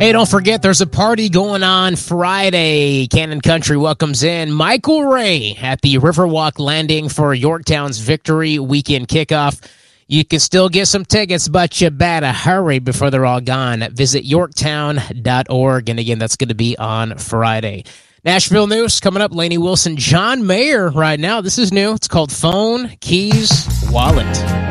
Hey, don't forget, there's a party going on Friday. Cannon Country welcomes in Michael Ray at the Riverwalk Landing for Yorktown's Victory Weekend Kickoff. You can still get some tickets, but you better hurry before they're all gone. Visit yorktown.org, and again, that's going to be on Friday. Nashville news coming up. Lainey Wilson, John Mayer right now. This is new. It's called Phone, Keys, Wallet.